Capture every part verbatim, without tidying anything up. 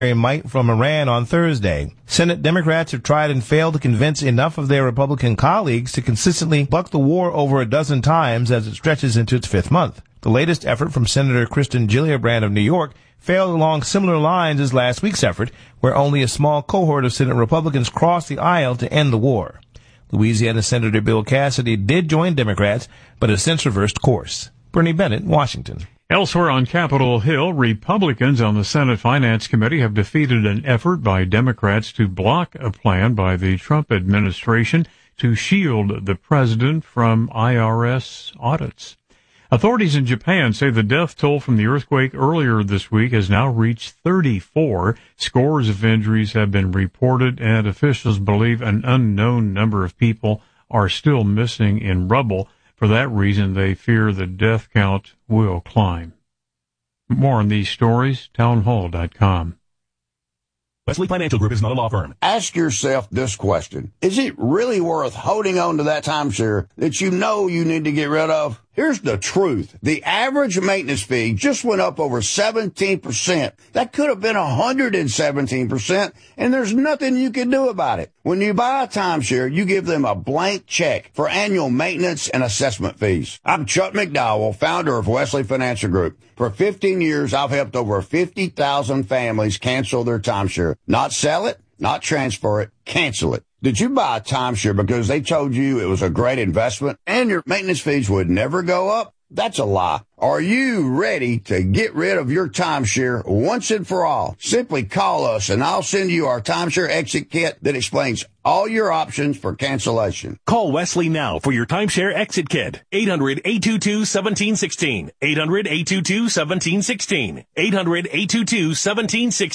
might from Iran on Thursday. Senate Democrats have tried and failed to convince enough of their Republican colleagues to consistently buck the war over a dozen times as it stretches into its fifth month. The latest effort from Senator Kristen Gillibrand of New York failed along similar lines as last week's effort, where only a small cohort of Senate Republicans crossed the aisle to end the war. Louisiana Senator Bill Cassidy did join Democrats, but has since reversed course. Bernie Bennett, Washington. Elsewhere on Capitol Hill, Republicans on the Senate Finance Committee have defeated an effort by Democrats to block a plan by the Trump administration to shield the president from I R S audits. Authorities in Japan say the death toll from the earthquake earlier this week has now reached thirty-four. Scores of injuries have been reported, and officials believe an unknown number of people are still missing in rubble. For that reason, they fear the death count will climb. More on these stories, townhall dot com. Wesley Financial Group is not a law firm. Ask yourself this question. Is it really worth holding on to that timeshare that you know you need to get rid of? Here's the truth. The average maintenance fee just went up over seventeen percent. That could have been one hundred seventeen percent, and there's nothing you can do about it. When you buy a timeshare, you give them a blank check for annual maintenance and assessment fees. I'm Chuck McDowell, founder of Wesley Financial Group. For fifteen years, I've helped over fifty thousand families cancel their timeshare. Not sell it, not transfer it, cancel it. Did you buy a timeshare because they told you it was a great investment and your maintenance fees would never go up? That's a lie. Are you ready to get rid of your timeshare once and for all? Simply call us and I'll send you our timeshare exit kit that explains all your options for cancellation. Call Wesley now for your timeshare exit kit. eight hundred, eight two two, one seven one six. eight hundred, eight two two, one seven one six. eight hundred, eight two two, one seven one six.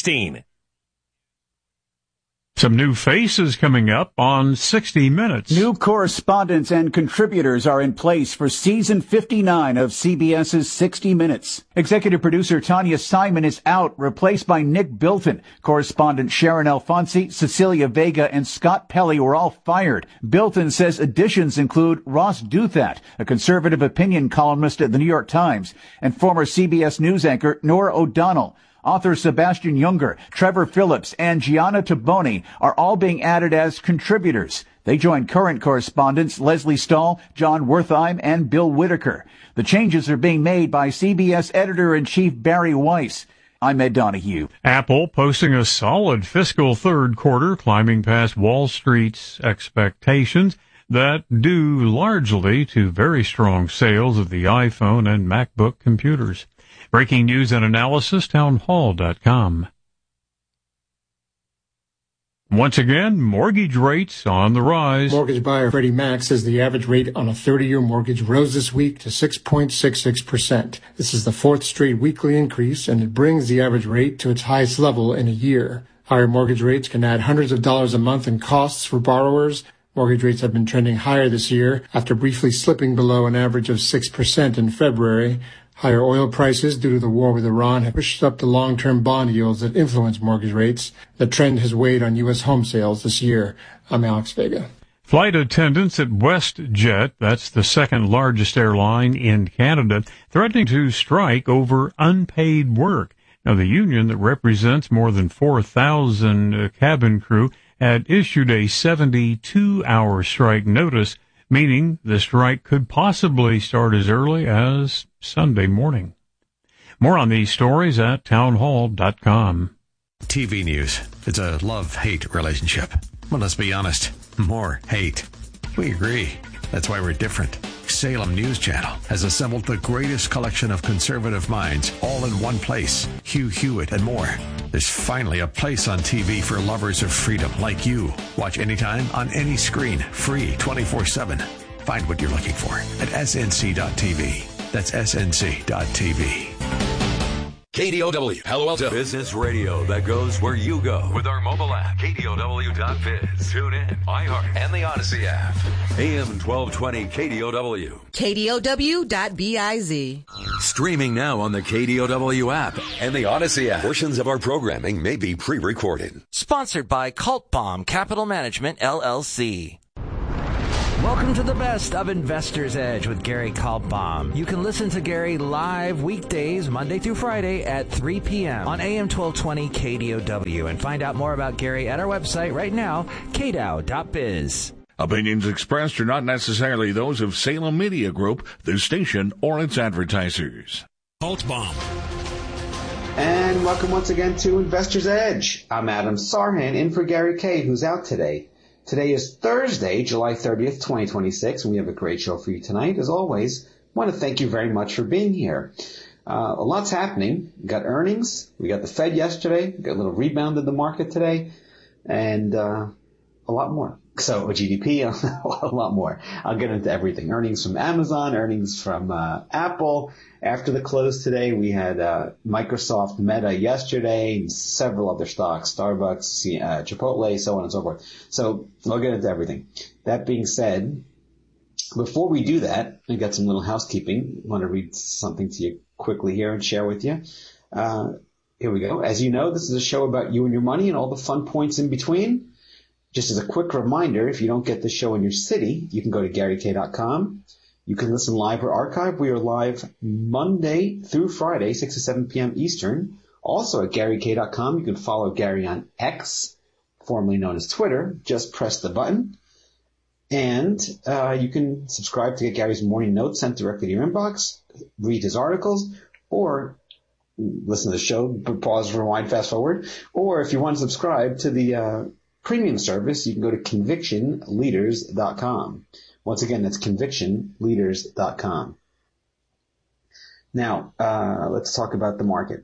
Some new faces coming up on sixty minutes. New correspondents and contributors are in place for season fifty-nine of CBS's sixty minutes. Executive producer Tanya Simon is out, replaced by Nick Bilton. Correspondent Sharon Alfonsi, Cecilia Vega, and Scott Pelley were all fired. Bilton says additions include Ross Douthat, a conservative opinion columnist at the New York Times, and former C B S News anchor Norah O'Donnell. Author Sebastian Junger, Trevor Phillips, and Gianna Taboni are all being added as contributors. They join current correspondents Leslie Stahl, John Wertheim, and Bill Whitaker. The changes are being made by C B S Editor-in-Chief Barry Weiss. I'm Ed Donahue. Apple posting a solid fiscal third quarter, climbing past Wall Street's expectations that due largely to very strong sales of the iPhone and MacBook computers. Breaking news and analysis, townhall dot com. Once again, mortgage rates on the rise. Mortgage buyer Freddie Mac says the average rate on a thirty-year mortgage rose this week to six point six six percent. This is the fourth straight weekly increase, and it brings the average rate to its highest level in a year. Higher mortgage rates can add hundreds of dollars a month in costs for borrowers. Mortgage rates have been trending higher this year after briefly slipping below an average of six percent in February. Higher oil prices due to the war with Iran have pushed up the long-term bond yields that influence mortgage rates. The trend has weighed on U S home sales this year. I'm Alex Vega. Flight attendants at WestJet, that's the second largest airline in Canada, threatening to strike over unpaid work. Now, the union that represents more than four thousand uh, cabin crew had issued a seventy-two hour strike notice, meaning the strike could possibly start as early as Sunday morning. More on these stories at townhall dot com. T V news. It's a love-hate relationship. Well, let's be honest. More hate. We agree. That's why we're different. Salem News Channel has assembled the greatest collection of conservative minds all in one place. Hugh Hewitt and more. There's finally a place on T V for lovers of freedom like you. Watch anytime on any screen. Free twenty-four seven. Find what you're looking for at S N C dot T V. That's S N C dot T V. K D O W, Palo Alto. Business radio that goes where you go. With our mobile app, K D O W dot biz. Tune in, iHeart, and the Odyssey app. A M twelve twenty K D O W. K D O W dot biz. Streaming now on the K D O W app and the Odyssey app. Portions of our programming may be pre-recorded. Sponsored by Cult Bomb Capital Management, L L C. Welcome to the best of Investor's Edge with Gary Kaltbaum. You can listen to Gary live weekdays, Monday through Friday at three p.m. on A M twelve twenty K D O W. And find out more about Gary at our website right now, k d o w dot biz. Opinions expressed are not necessarily those of Salem Media Group, the station, or its advertisers. Kaltbaum. And welcome once again to Investor's Edge. I'm Adam Sarhan, in for Gary Kay, who's out today. Today is Thursday, July thirtieth, twenty twenty-six, and we have a great show for you tonight. As always, I want to thank you very much for being here. Uh, a lot's happening. We got earnings. We got the Fed yesterday. We got a little rebound in the market today. And uh, a lot more. So G D P, a lot more. I'll get into everything. Earnings from Amazon, earnings from uh, Apple. After the close today, we had uh, Microsoft, Meta yesterday, and several other stocks, Starbucks, uh, Chipotle, so on and so forth. So I'll get into everything. That being said, before we do that, I got some little housekeeping. I want to read something to you quickly here and share with you. Uh, here we go. As you know, this is a show about you and your money and all the fun points in between. Just as a quick reminder, if you don't get the show in your city, you can go to gary k dot com. You can listen live or archive. We are live Monday through Friday, six to seven p.m. Eastern. Also at gary k dot com, you can follow Gary on X, formerly known as Twitter. Just press the button. And uh, you can subscribe to get Gary's morning notes sent directly to your inbox, read his articles, or listen to the show, pause, rewind, fast forward. Or if you want to subscribe to the uh, premium service, you can go to conviction leaders dot com. Once again, that's conviction leaders dot com. Now, uh, let's talk about the market.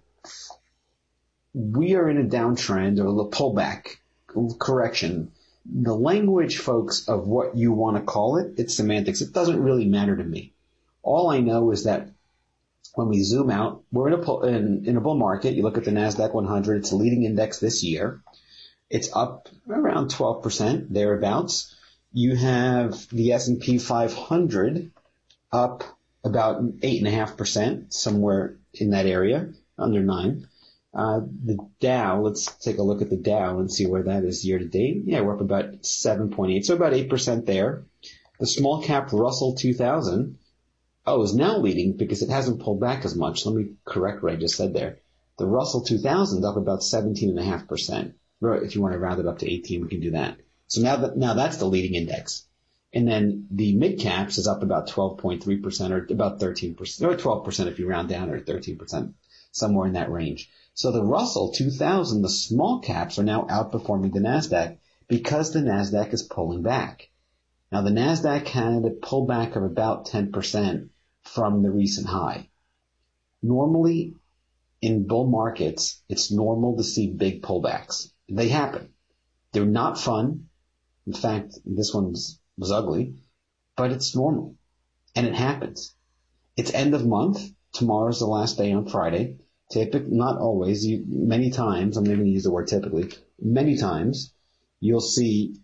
We are in a downtrend or a pullback, correction. The language, folks, of what you want to call it, it's semantics. It doesn't really matter to me. All I know is that when we zoom out, we're in a, pull, in, in a bull market. You look at the NASDAQ one hundred. It's a leading index this year. It's up around twelve percent, thereabouts. You have the S and P five hundred up about eight point five percent, somewhere in that area, under nine. Uh, the Dow, let's take a look at the Dow and see where that is year to date. Yeah, we're up about seven point eight, so about eight percent there. The small cap Russell two thousand, oh, is now leading because it hasn't pulled back as much. Let me correct what I just said there. The Russell two thousand up about seventeen point five percent. If you want to round it up to eighteen, we can do that. So now that, now that's the leading index. And then the mid caps is up about twelve point three percent or about thirteen percent, or twelve percent if you round down, or thirteen percent, somewhere in that range. So the Russell two thousand, the small caps, are now outperforming the NASDAQ because the NASDAQ is pulling back. Now the NASDAQ had a pullback of about ten percent from the recent high. Normally in bull markets, it's normal to see big pullbacks. They happen. They're not fun. In fact, this one was, was ugly, but it's normal. And it happens. It's end of month. Tomorrow's the last day on Friday. Typically, not always, you, many times, I'm not going to use the word typically, many times you'll see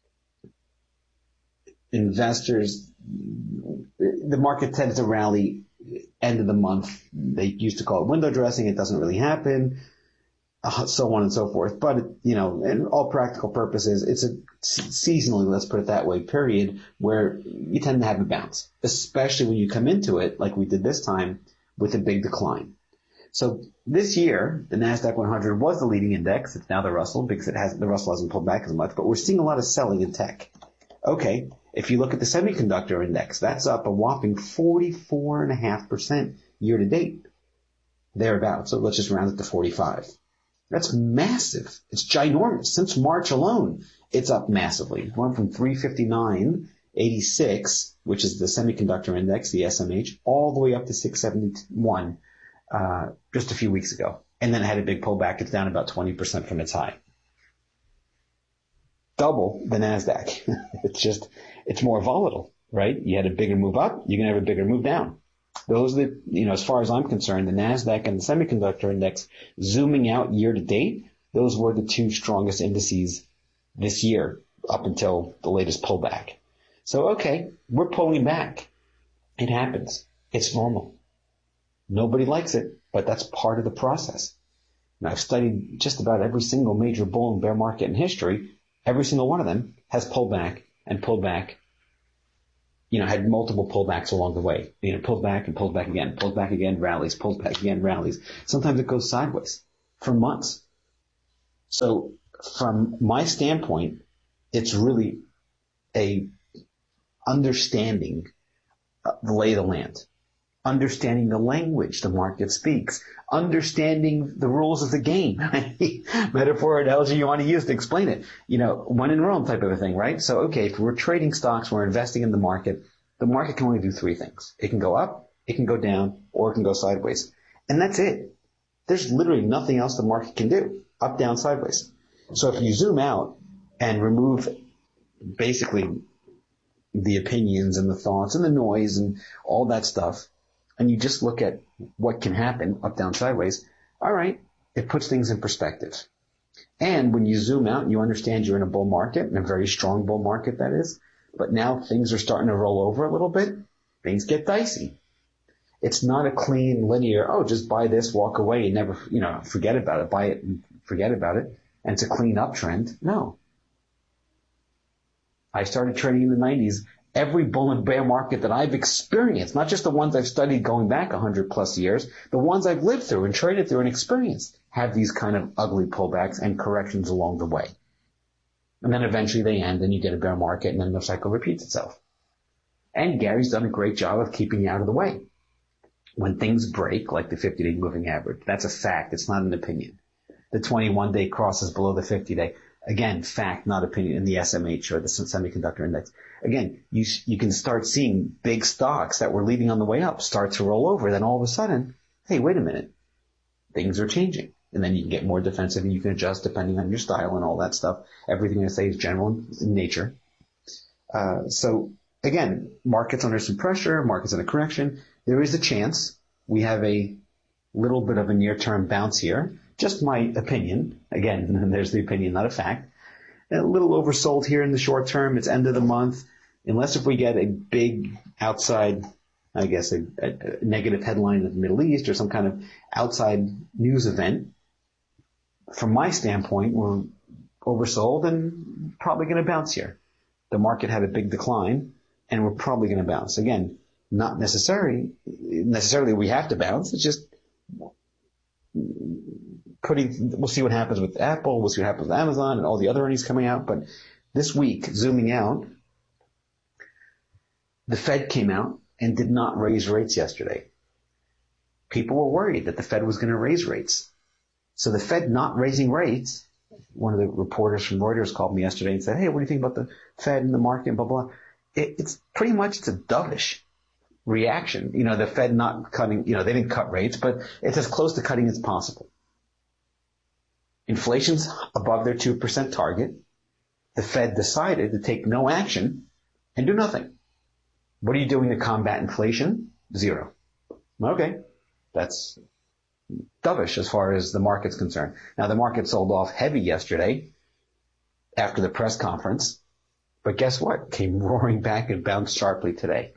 investors, the market tends to rally end of the month. They used to call it window dressing. It doesn't really happen. Uh, so on and so forth. But, you know, in all practical purposes, it's a seasonally, let's put it that way, period, where you tend to have a bounce, especially when you come into it, like we did this time, with a big decline. So this year, the NASDAQ one hundred was the leading index. It's now the Russell because it has, the Russell hasn't pulled back as much, but we're seeing a lot of selling in tech. Okay. If you look at the semiconductor index, that's up a whopping forty-four point five percent year to date. Thereabouts. So let's just round it to forty-five. That's massive. It's ginormous. Since March alone, it's up massively. It went from three fifty-nine eighty-six, which is the semiconductor index, the S M H, all the way up to six seventy-one uh, just a few weeks ago. And then it had a big pullback. It's down about twenty percent from its high. Double the NASDAQ. It's just, it's more volatile, right? You had a bigger move up, you're going to have a bigger move down. Those are the, you know, as far as I'm concerned, the NASDAQ and the semiconductor index zooming out year to date, those were the two strongest indices this year up until the latest pullback. So, okay, we're pulling back. It happens. It's normal. Nobody likes it, but that's part of the process. And I've studied just about every single major bull and bear market in history. Every single one of them has pulled back and pulled back you know, had multiple pullbacks along the way. You know, pulled back and pulled back again, pulled back again, rallies, pulled back again, rallies. Sometimes it goes sideways for months. So from my standpoint, it's really a understanding the lay of the land, understanding the language the market speaks, understanding the rules of the game, metaphor, analogy you want to use to explain it. You know, when in Rome type of a thing, right? So, okay, if we're trading stocks, we're investing in the market, the market can only do three things. It can go up, it can go down, or it can go sideways. And that's it. There's literally nothing else the market can do. Up, down, sideways. So if you zoom out and remove basically the opinions and the thoughts and the noise and all that stuff, and you just look at what can happen up, down, sideways, all right, it puts things in perspective. And when you zoom out and you understand you're in a bull market, and a very strong bull market that is, but now things are starting to roll over a little bit, things get dicey. It's not a clean, linear, oh, just buy this, walk away, and never, you know, forget about it, buy it and forget about it, and it's a clean uptrend. No. I started trading in the nineties. Every bull and bear market that I've experienced, not just the ones I've studied going back one hundred plus years, the ones I've lived through and traded through and experienced, have these kind of ugly pullbacks and corrections along the way. And then eventually they end and you get a bear market and then the cycle repeats itself. And Gary's done a great job of keeping you out of the way. When things break, like the fifty-day moving average, that's a fact. It's not an opinion. The twenty-one day crosses below the fifty-day. Again, fact, not opinion, in the S M H or the semiconductor index. Again, you you can start seeing big stocks that were leading on the way up start to roll over. Then all of a sudden, hey, wait a minute. Things are changing. And then you can get more defensive and you can adjust depending on your style and all that stuff. Everything I say is general in nature. Uh, so again, markets under some pressure, markets in a correction. There is a chance we have a little bit of a near-term bounce here. Just my opinion. Again, there's the opinion, not a fact. A little oversold here in the short term. It's end of the month. Unless if we get a big outside, I guess, a, a, a negative headline in the Middle East or some kind of outside news event. From my standpoint, we're oversold and probably going to bounce here. The market had a big decline and we're probably going to bounce. Again, not necessarily, necessarily we have to bounce. It's just putting, we'll see what happens with Apple, we'll see what happens with Amazon and all the other earnings coming out. But this week, zooming out, the Fed came out and did not raise rates yesterday. People were worried that the Fed was going to raise rates. So the Fed not raising rates, one of the reporters from Reuters called me yesterday and said, hey, what do you think about the Fed and the market, blah, blah. It, it's pretty much it's a dovish reaction. You know, the Fed not cutting, you know, they didn't cut rates, but it's as close to cutting as possible. Inflation's above their two percent target. The Fed decided to take no action and do nothing. What are you doing to combat inflation? Zero. Okay. That's dovish as far as the market's concerned. Now, the market sold off heavy yesterday after the press conference, but guess what? Came roaring back and bounced sharply today.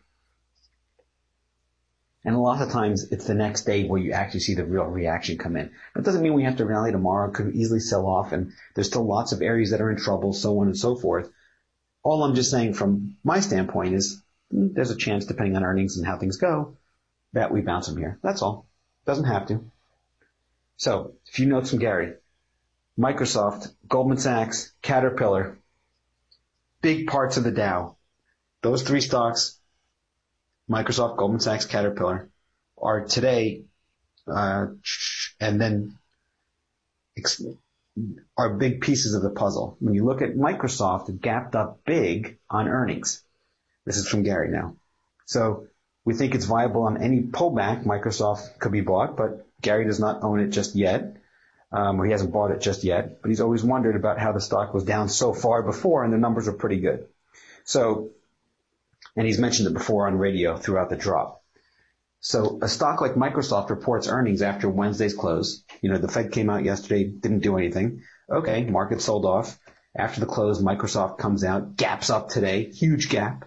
And a lot of times it's the next day where you actually see the real reaction come in. That doesn't mean we have to rally tomorrow. It could easily sell off, and there's still lots of areas that are in trouble, so on and so forth. All I'm just saying from my standpoint is mm, there's a chance, depending on earnings and how things go, that we bounce from here. That's all. Doesn't have to. So, a few notes from Gary. Microsoft, Goldman Sachs, Caterpillar, big parts of the Dow. Those three stocks, Microsoft, Goldman Sachs, Caterpillar, are today, uh, and then ex- are big pieces of the puzzle. When you look at Microsoft, it gapped up big on earnings. This is from Gary now. So, we think it's viable on any pullback. Microsoft could be bought, but Gary does not own it just yet. Um, or he hasn't bought it just yet, but he's always wondered about how the stock was down so far before, and the numbers are pretty good. So, and he's mentioned it before on radio throughout the drop. So a stock like Microsoft reports earnings after Wednesday's close. You know, the Fed came out yesterday, didn't do anything. Okay, market sold off. After the close, Microsoft comes out, gaps up today, huge gap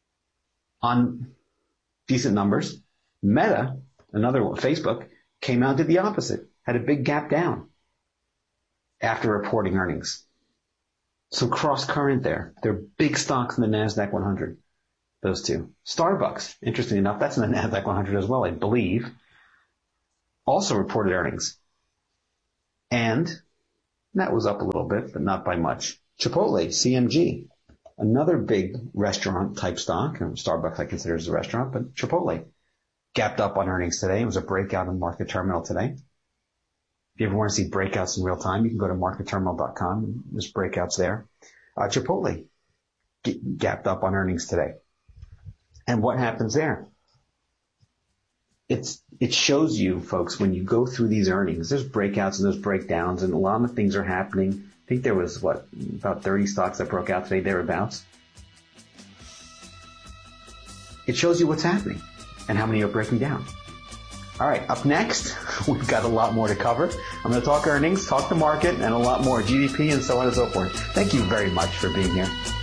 on decent numbers. Meta, another one, Facebook, came out, did the opposite, had a big gap down after reporting earnings. So cross current there. They're big stocks in the NASDAQ one hundred. Those two. Starbucks, interesting enough, that's in the NASDAQ one hundred as well, I believe, also reported earnings. And that was up a little bit, but not by much. Chipotle, C M G, another big restaurant type stock. And Starbucks I consider as a restaurant, but Chipotle gapped up on earnings today. It was a breakout in Market Terminal today. If you ever want to see breakouts in real time, you can go to market terminal dot com. There's breakouts there. Uh, Chipotle g- gapped up on earnings today. And what happens there? It's, it shows you, folks, when you go through these earnings, there's breakouts and there's breakdowns, and a lot of things are happening. I think there was, what, about thirty stocks that broke out today, thereabouts. It shows you what's happening and how many are breaking down. All right, up next, we've got a lot more to cover. I'm going to talk earnings, talk the market, and a lot more, G D P and so on and so forth. Thank you very much for being here.